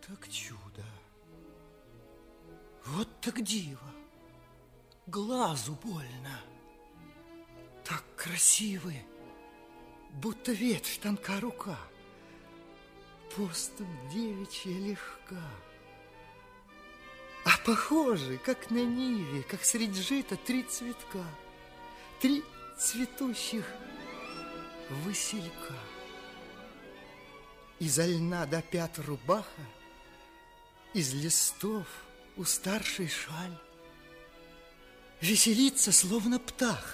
так чудо, вот так диво, глазу больно. Так красивы, будто ветвь тонка рука, поступь девичья легка. А похожи, как на ниве, как средь жита три цветка, три цветущих василька. Изо льна до пят рубаха, из листов у старшей шаль. Веселится, словно птах,